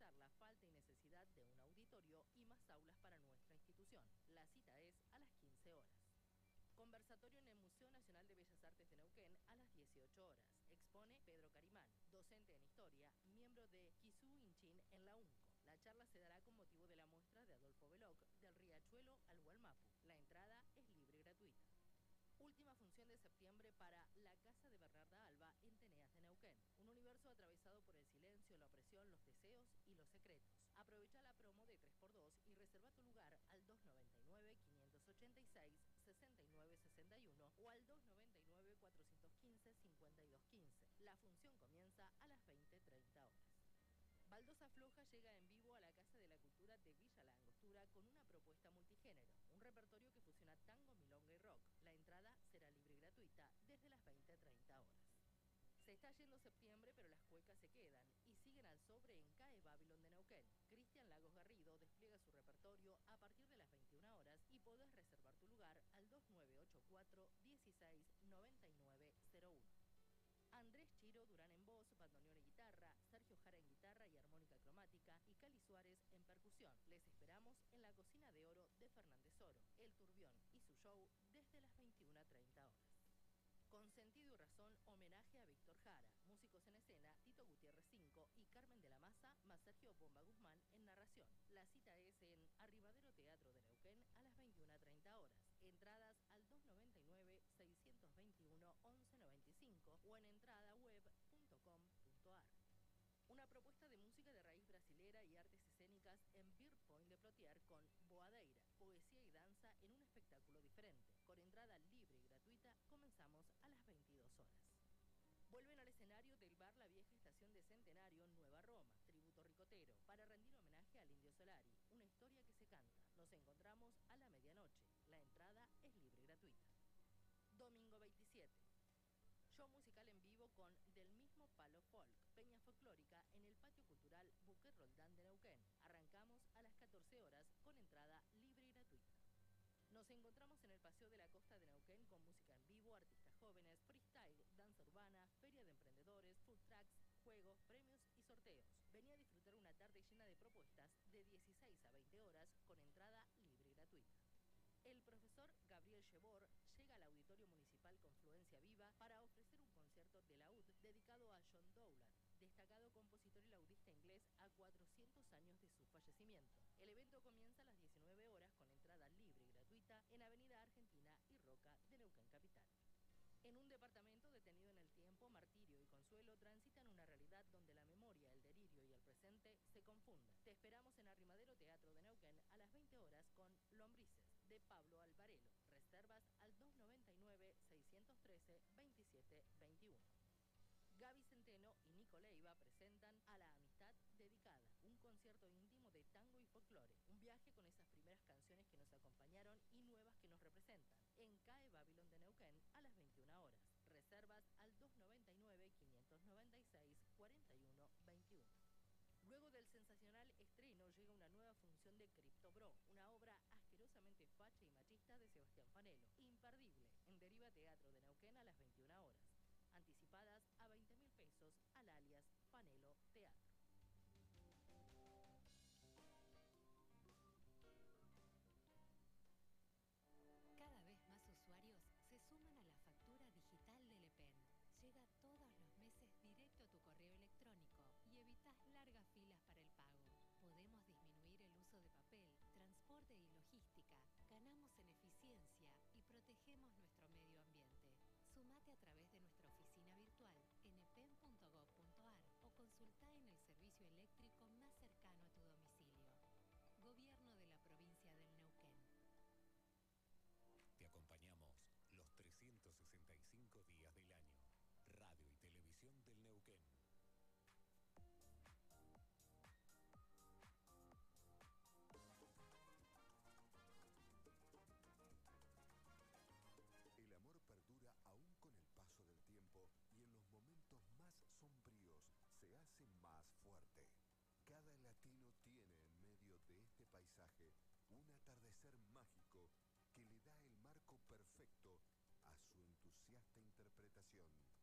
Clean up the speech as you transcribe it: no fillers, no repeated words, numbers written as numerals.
constatar la falta y necesidad de un auditorio y más aulas para nuestra institución. La cita es a las 15 horas. Conversatorio en el Museo Nacional de Bellas Artes de Neuquén a las 18 horas. Expone Pedro Carimán, docente en Historia, miembro de Kisú Inchin en la UNCO. La charla se dará con motivo de la muestra de Adolfo Beloc, Del Riachuelo al Gualmapu. La entrada es libre y gratuita. Última función de septiembre para La Casa de Bernarda Alba en Teneas de Neuquén. Un universo atravesado por el silencio, la opresión, los deseos y los secretos. Aprovecha la promo de 3x2 y reserva tu lugar al 299-586-6961 o al 299-415-5215. La función comienza a las 20:30 horas. Baldosa Floja llega en vivo a la Casa de la Cultura de Villa La Angostura con una propuesta multigénero, un repertorio que fusiona tango, milonga y rock. La entrada será libre y gratuita desde las 20:30 horas. Se está yendo septiembre, pero las cuecas se quedan y siguen al sobre en CAE Babylon de Neuquén. Cristian Lagos Garrido despliega su repertorio a partir de las 21 horas y podés reservar tu lugar al 2984 16 9901. Andrés Chiro Durán en voz, bandoneón y guitarra, Sergio Jara en guitarra y armónica cromática y Cali Suárez en percusión. Les esperamos en la Cocina de Oro de Fernández Oro, El Turbión y su show desde las 21:30 horas. Con sentido y razón, homenaje a Víctor Jara, músicos en escena, Tito Gutiérrez 5 y Carmen de la Maza, más Sergio Bomba Guzmán en narración. La cita es en Arribadero Teatro de Neuquén a las 21:30 horas. Entradas al 299-621-1195 o en entradaweb.com.ar. Una propuesta de música de raíz brasilera y artes escénicas en Beer Point de Plotier con Boadeira, poesía y danza en un espectáculo diferente. Con entrada libre y gratuita, comenzamos a las 22 horas. Vuelven al escenario del bar La Vieja Estación de Centenario, Nueva Roma, tributo ricotero, para rendir homenaje al Indio Solari, una historia que se canta. Nos encontramos a la medianoche. La entrada es libre y gratuita. Domingo 27. Show musical en vivo con Del Mismo Palo Folk, peña folclórica en el Patio Cultural Buquet Roldán de Neuquén. Arrancamos a las 14 horas con entrada libre y gratuita. Nos encontramos en el Paseo de la Costa de Neuquén con música en vivo, artistas jóvenes, freestyle, danza urbana, feria de emprendedores, food trucks, juegos, premios y sorteos. Vení a disfrutar una tarde llena de propuestas de 16 a 20 horas con entrada libre y gratuita. El profesor Gabriel Chebor llega al Auditorio Municipal Confluencia Viva para ofrecer un concierto de laúd dedicado a John Dowland, destacado compositor y laudista inglés a 400 años de su fallecimiento. El evento comienza a las 19 horas con entrada libre y gratuita en Avenida Argentina y Roca de Neuquén Capital. En un departamento detenido en el tiempo, Martirio y Consuelo transitan una realidad donde la memoria, el delirio y el presente se confunden. Te esperamos en Arrimadero Teatro de Neuquén a las 20 horas con Lombrices, de Pablo Alvarelo. Reservas al 299-613-2721. Gaby Centeno y Nico Leiva presentan A la Amistad Dedicada, un concierto íntimo de tango y folclore, un viaje con esas primeras canciones que nos acompañaron y nuevas que nos representan, en CAE Babylon de Neuquén a las 21 horas. Reservas al 299-596-4121. Luego del sensacional estreno llega una nueva función de Crypto Bro, una obra asquerosamente facha y machista de Sebastián Fanelo, imperdible, en Deriva Teatro de Neuquén a las 21 horas. Anticipadas a 20.000 pesos al alias Fanelo Teatro. Cada vez más usuarios se suman a la factura digital del EPEN. Llega todos los meses directo a tu correo electrónico y evitas largas filas para el pago. Podemos disminuir el uso de papel, transporte y logística, ganamos en eficiencia y protegemos nuestro medio ambiente. Sumate a través de nuestra oficina virtual en epen.gov.ar o consulta en el servicio eléctrico más cercano a tu domicilio. Gobierno de la provincia del Neuquén. Te acompañamos los 365 días del año. Radio y Televisión del Neuquén. El amor perdura aún con el paso del tiempo y en los momentos más sombríos se hace más fuerte. Cada latino tiene en medio de este paisaje un atardecer mágico que le da el marco perfecto a su entusiasta interpretación.